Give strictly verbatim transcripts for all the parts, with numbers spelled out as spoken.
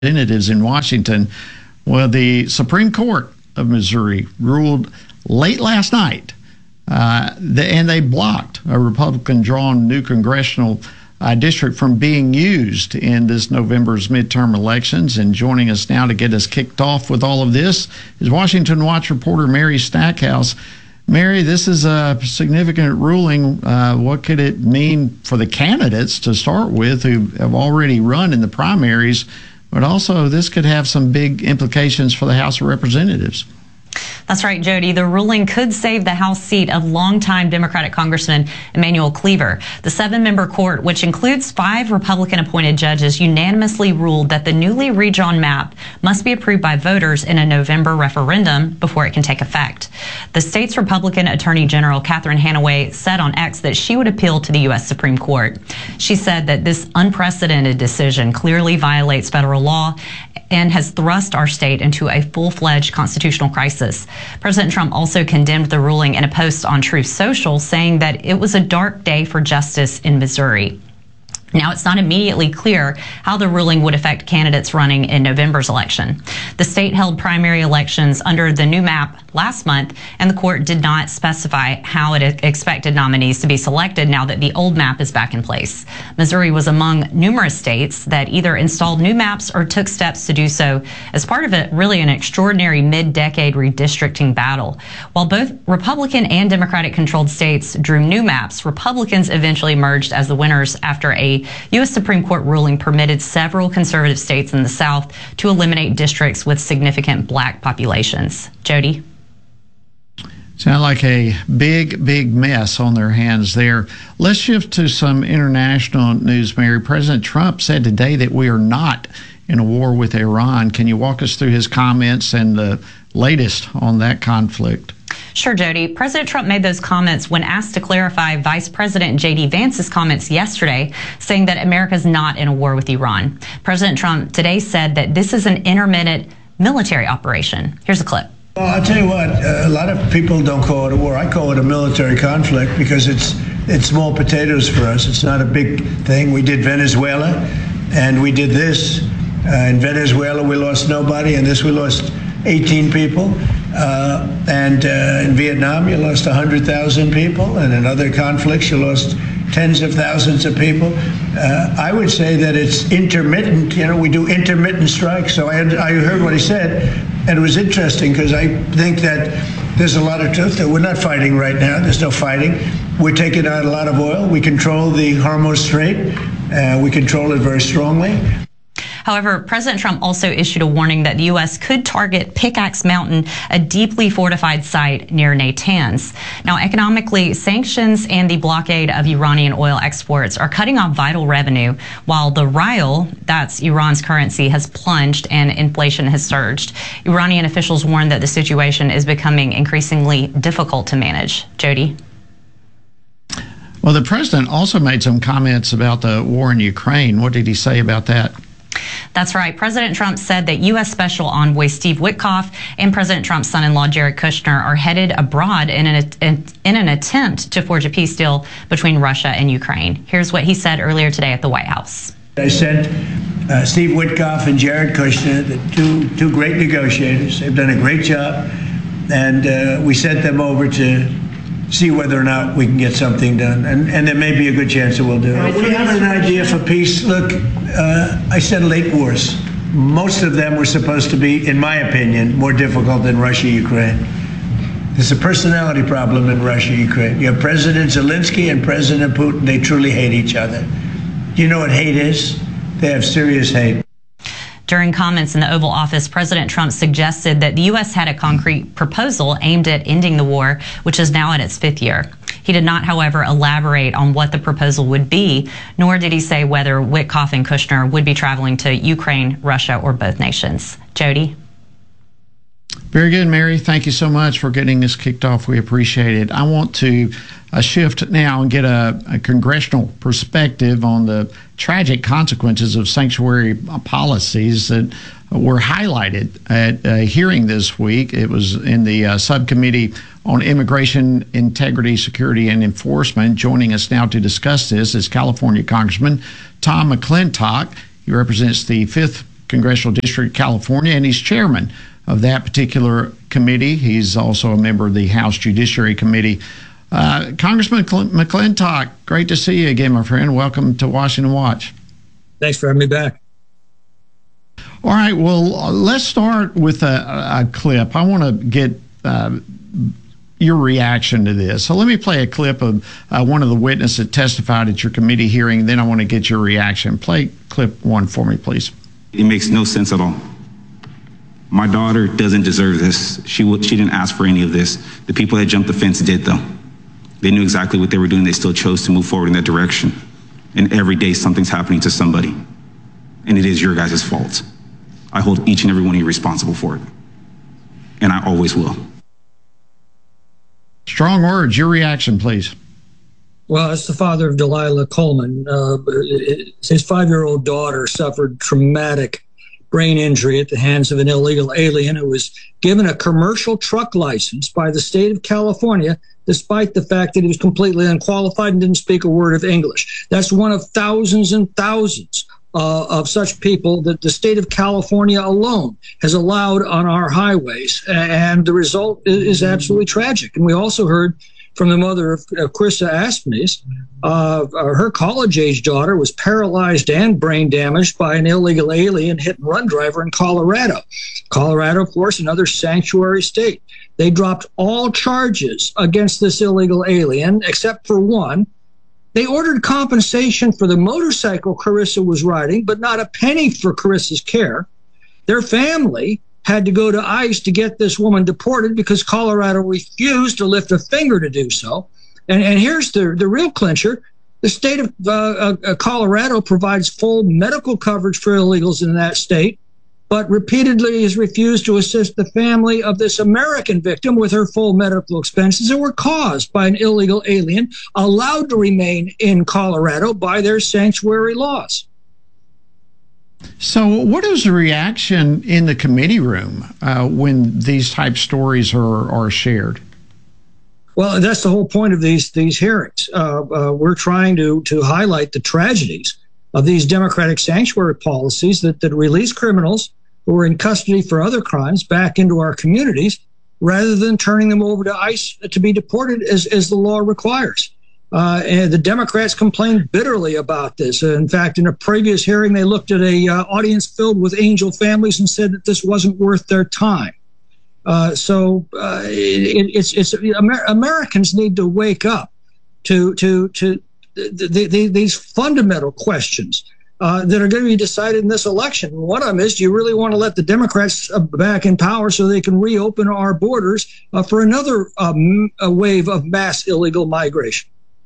Representatives in Washington. Well, the Supreme Court of Missouri ruled late last night, uh, the, and they blocked a Republican-drawn new congressional uh, district from being used in this November's midterm elections. And joining us now to get us kicked off with all of this is Washington Watch reporter Mary Stackhouse. Mary, this is a significant ruling. Uh, what could it mean for the candidates to start with who have already run in the primaries? But also, this could have some big implications for the House of Representatives. That's right, Jody. The ruling could save the House seat of longtime Democratic Congressman Emanuel Cleaver. The seven-member court, which includes five Republican-appointed judges, unanimously ruled that the newly redrawn map must be approved by voters in a November referendum before it can take effect. The state's Republican Attorney General Catherine Hanaway said on X that she would appeal to the U S Supreme Court. She said that this unprecedented decision clearly violates federal law and has thrust our state into a full-fledged constitutional crisis. President Trump also condemned the ruling in a post on Truth Social, saying that it was a dark day for justice in Missouri. Now, it's not immediately clear how the ruling would affect candidates running in November's election. The state held primary elections under the new map last month, and the court did not specify how it expected nominees to be selected now that the old map is back in place. Missouri was among numerous states that either installed new maps or took steps to do so as part of a really an extraordinary mid-decade redistricting battle. While both Republican and Democratic-controlled states drew new maps, Republicans eventually emerged as the winners after a U S Supreme Court ruling permitted several conservative states in the South to eliminate districts with significant black populations. Jody? Sound like a big, big mess on their hands there. Let's shift to some international news, Mary. President Trump said today that we are not in a war with Iran. Can you walk us through his comments and the latest on that conflict? Sure, Jody. President Trump made those comments when asked to clarify Vice President J D Vance's comments yesterday, saying that America's not in a war with Iran. President Trump today said that this is an intermittent military operation. Here's a clip. Well, I'll tell you what, uh, a lot of people don't call it a war. I call it a military conflict because it's it's small potatoes for us. It's not a big thing. We did Venezuela, and we did this. Uh, in Venezuela, we lost nobody, and this we lost eighteen people. Uh, and uh, in Vietnam, you lost one hundred thousand people, and in other conflicts, you lost tens of thousands of people. Uh, I would say that it's intermittent. You know, we do intermittent strikes. So I, I heard what he said, and it was interesting because I think that there's a lot of truth that we're not fighting right now. There's no fighting. We're taking out a lot of oil. We control the Hormuz Strait. Uh, we control it very strongly. However, President Trump also issued a warning that the U S could target Pickaxe Mountain, a deeply fortified site near Natanz. Now, economically, sanctions and the blockade of Iranian oil exports are cutting off vital revenue, while the rial, that's Iran's currency, has plunged and inflation has surged. Iranian officials warn that the situation is becoming increasingly difficult to manage. Jody? Well, the president also made some comments about the war in Ukraine. What did he say about that? That's right. President Trump said that U S Special Envoy Steve Witkoff and President Trump's son-in-law Jared Kushner are headed abroad in an, in, in an attempt to forge a peace deal between Russia and Ukraine. Here's what he said earlier today at the White House. I sent uh, Steve Witkoff and Jared Kushner, the two, two great negotiators. They've done a great job. And uh, we sent them over to see whether or not we can get something done. And, and there may be a good chance that we'll do it. We have an idea for peace. Look, uh, I said late wars. Most of them were supposed to be, in my opinion, more difficult than Russia-Ukraine. There's a personality problem in Russia-Ukraine. You have President Zelensky and President Putin. They truly hate each other. Do you know what hate is? They have serious hate. During comments in the Oval Office, President Trump suggested that the U S had a concrete proposal aimed at ending the war, which is now in its fifth year. He did not, however, elaborate on what the proposal would be, nor did he say whether Witkoff and Kushner would be traveling to Ukraine, Russia, or both nations. Jody? Very good, Mary. Thank you so much for getting this kicked off. We appreciate it. I want to uh, shift now and get a, a congressional perspective on the tragic consequences of sanctuary policies that were highlighted at a hearing this week. It was in the uh, subcommittee on Immigration, Integrity, Security, and Enforcement. Joining us now to discuss this is California Congressman Tom McClintock. He represents the fifth Congressional District, California, and he's chairman of that particular committee. He's also a member of the House Judiciary Committee. Uh, Congressman McClintock, great to see you again, my friend. Welcome to Washington Watch. Thanks for having me back. All right, well, uh, let's start with a, a clip. I want to get uh, your reaction to this. So let me play a clip of uh, one of the witnesses that testified at your committee hearing, then I want to get your reaction. Play clip one for me, please. It makes no sense at all. My daughter doesn't deserve this. She w- she didn't ask for any of this. The people that jumped the fence did, though. They knew exactly what they were doing. They still chose to move forward in that direction. And every day something's happening to somebody. And it is your guys' fault. I hold each and every one of you responsible for it. And I always will. Strong words. Your reaction, please. Well, as the father of Delilah Coleman, uh, his five-year-old daughter suffered traumatic brain injury at the hands of an illegal alien who was given a commercial truck license by the state of California, despite the fact that he was completely unqualified and didn't speak a word of English. That's one of thousands and thousands uh, of such people that the state of California alone has allowed on our highways. And the result is absolutely tragic. And we also heard from the mother of uh, Krista Aspnes, uh, her college-age daughter was paralyzed and brain damaged by an illegal alien hit-and-run driver in Colorado. Colorado, of course, another sanctuary state. They dropped all charges against this illegal alien, except for one. They ordered compensation for the motorcycle Carissa was riding, but not a penny for Carissa's care. Their family had to go to ICE to get this woman deported because Colorado refused to lift a finger to do so. And, and here's the, the real clincher. The state of uh, uh, Colorado provides full medical coverage for illegals in that state, but repeatedly has refused to assist the family of this American victim with her full medical expenses that were caused by an illegal alien allowed to remain in Colorado by their sanctuary laws. So what is the reaction in the committee room uh, when these type stories are, are shared? Well, that's the whole point of these these hearings. Uh, uh, we're trying to to highlight the tragedies of these democratic sanctuary policies that, that release criminals who are in custody for other crimes back into our communities rather than turning them over to ICE to be deported as, as the law requires. Uh, and the Democrats complained bitterly about this. In fact, in a previous hearing, they looked at a uh, audience filled with angel families and said that this wasn't worth their time. Uh, so uh, it, it's it's Amer- Americans need to wake up to to to the, the, the, these fundamental questions uh, that are going to be decided in this election. One of them is: do you really want to let the Democrats uh, back in power so they can reopen our borders uh, for another um, a wave of mass illegal migration?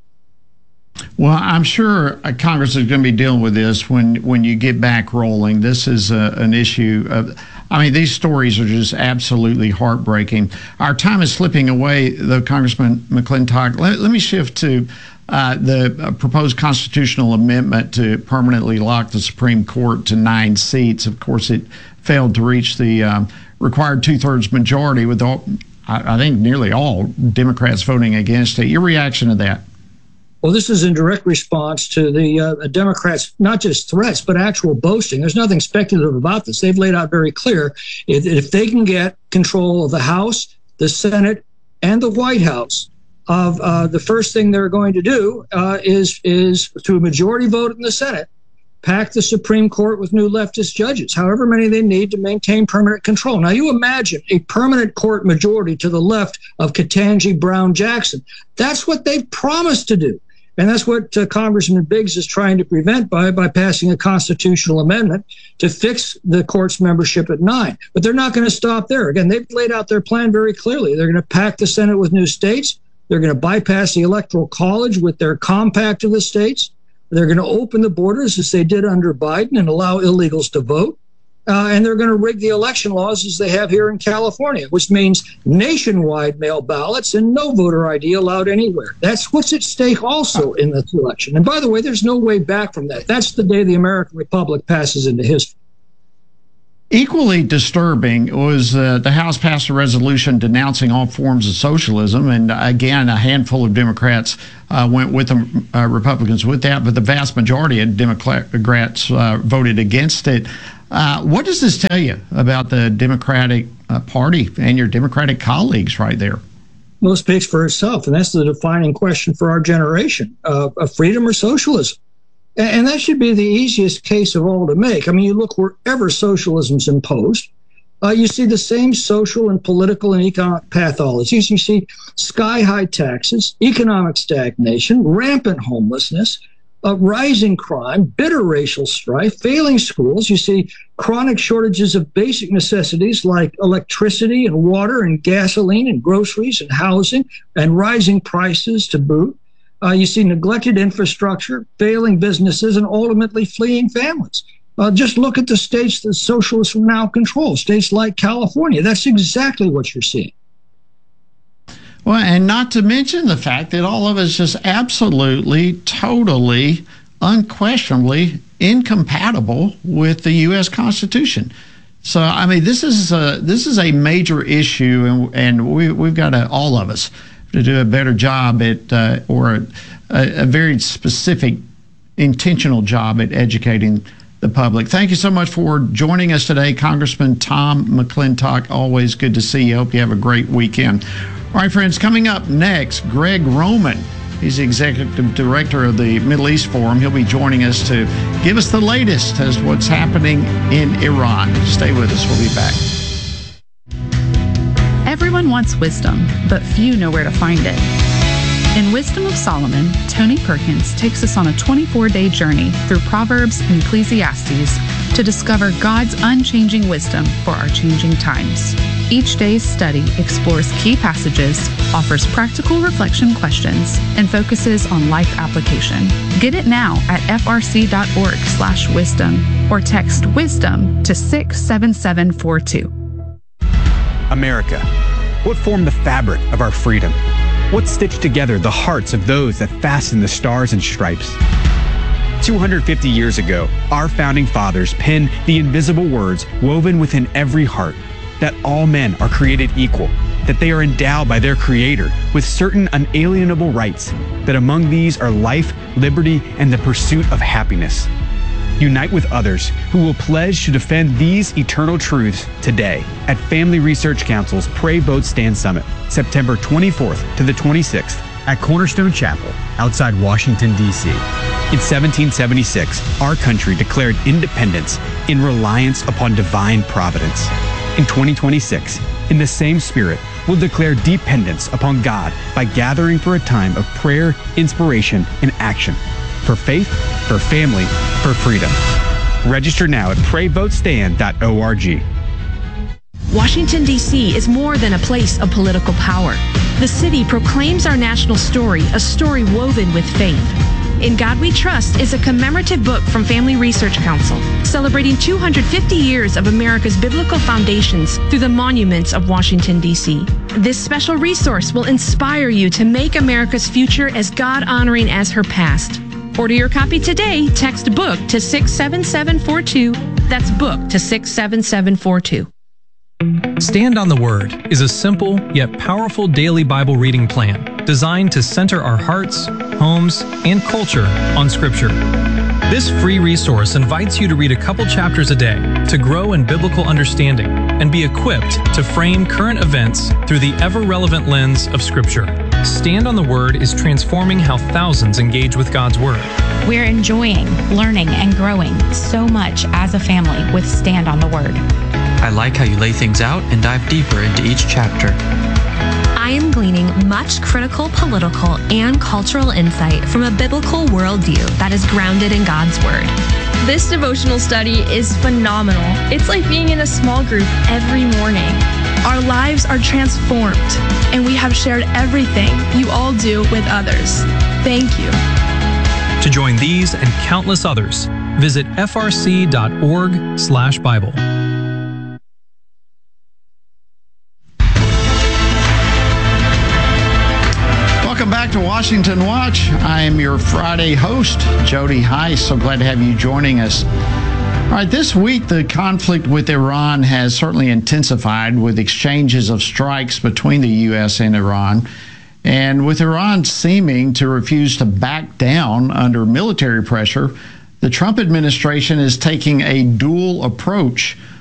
Well, I'm sure Congress is going to be dealing with this when, when you get back rolling. This is a, an issue of, I mean, these stories are just absolutely heartbreaking. Our time is slipping away, though, Congressman McClintock. Let, let me shift to uh, the uh, proposed constitutional amendment to permanently lock the Supreme Court to nine seats. Of course, it failed to reach the um, required two-thirds majority with, all, I, I think, nearly all Democrats voting against it. Your reaction to that? Well, this is in direct response to the uh, Democrats' not just threats, but actual boasting. There's nothing speculative about this. They've laid out very clear if, if they can get control of the House, the Senate, and the White House, of uh, the first thing they're going to do uh, is, is through a majority vote in the Senate, pack the Supreme Court with new leftist judges, however many they need to maintain permanent control. Now, you imagine a permanent court majority to the left of Ketanji Brown Jackson. That's what they've promised to do. And that's what uh, Congressman Biggs is trying to prevent by, by passing a constitutional amendment to fix the court's membership at nine. But they're not going to stop there. Again, they've laid out their plan very clearly. They're going to pack the Senate with new states. They're going to bypass the Electoral College with their compact of the states. They're going to open the borders as they did under Biden and allow illegals to vote. Uh, and they're going to rig the election laws as they have here in California, which means nationwide mail ballots and no voter I D allowed anywhere. That's what's at stake also in this election. And by the way, there's no way back from that. That's the day the American Republic passes into history. Equally disturbing was uh, the House passed a resolution denouncing all forms of socialism, and again, a handful of Democrats uh, went with the uh, Republicans with that, but the vast majority of Democrats uh, voted against it. Uh, what does this tell you about the Democratic uh, Party and your Democratic colleagues right there? Well, it speaks for itself, and that's the defining question for our generation, uh, of freedom or socialism. And that should be the easiest case of all to make. I mean, you look wherever socialism's imposed, uh, you see the same social and political and economic pathologies. You see sky-high taxes, economic stagnation, rampant homelessness, uh, rising crime, bitter racial strife, failing schools. You see chronic shortages of basic necessities like electricity and water and gasoline and groceries and housing, and rising prices to boot. Uh, you see neglected infrastructure, failing businesses, and ultimately fleeing families. Uh, just look at the states that socialists now control, states like California. That's exactly what you're seeing. Well, and not to mention the fact that all of us just absolutely, totally, unquestionably incompatible with the U S Constitution. So, I mean, this is a, this is a major issue, and, and we, we've got to, all of us, to do a better job at, uh, or a, a very specific, intentional job at educating the public. Thank you so much for joining us today, Congressman Tom McClintock. Always good to see you. Hope you have a great weekend. All right, friends, coming up next, Greg Roman. He's the executive director of the Middle East Forum. He'll be joining us to give us the latest as what's happening in Iran. Stay with us. We'll be back. Everyone wants wisdom, but few know where to find it. In Wisdom of Solomon, Tony Perkins takes us on a twenty-four day journey through Proverbs and Ecclesiastes to discover God's unchanging wisdom for our changing times. Each day's study explores key passages, offers practical reflection questions, and focuses on life application. Get it now at frc.org slash wisdom or text wisdom to six seven seven four two. America, what formed the fabric of our freedom? What stitched together the hearts of those that fastened the stars and stripes? two hundred fifty years ago, our founding fathers penned the invisible words woven within every heart, that all men are created equal, that they are endowed by their Creator with certain unalienable rights, that among these are life, liberty, and the pursuit of happiness. Unite with others who will pledge to defend these eternal truths today at Family Research Council's Pray Vote Stand Summit, September twenty-fourth to the twenty-sixth at Cornerstone Chapel outside Washington, D C In seventeen seventy-six, our country declared independence in reliance upon divine providence. In twenty twenty-six, in the same spirit, we'll declare dependence upon God by gathering for a time of prayer, inspiration, and action. For faith, for family, for freedom. Register now at pray vote stand dot org. Washington, D C is more than a place of political power. The city proclaims our national story, a story woven with faith. In God We Trust is a commemorative book from Family Research Council, celebrating two hundred fifty years of America's biblical foundations through the monuments of Washington, D C This special resource will inspire you to make America's future as God-honoring as her past. Order your copy today. Text BOOK to six seven seven four two. That's BOOK to six seven seven four two. Stand on the Word is a simple yet powerful daily Bible reading plan designed to center our hearts, homes, and culture on Scripture. This free resource invites you to read a couple chapters a day to grow in biblical understanding and be equipped to frame current events through the ever-relevant lens of Scripture. Stand on the Word is transforming how thousands engage with God's Word. We're enjoying, learning, and growing so much as a family with Stand on the Word. I like how you lay things out and dive deeper into each chapter. I am gleaning much critical, political, and cultural insight from a biblical worldview that is grounded in God's Word. This devotional study is phenomenal. It's like being in a small group every morning. Our lives are transformed, and we have shared everything you all do with others. Thank you. To join these and countless others, visit frc.org slash Bible. Welcome back to Washington Watch. I am your Friday host, Jody Heiss. So glad to have you joining us. All right, this week the conflict with Iran has certainly intensified with exchanges of strikes between the U S and Iran. And with Iran seeming to refuse to back down under military pressure, the Trump administration is taking a dual approach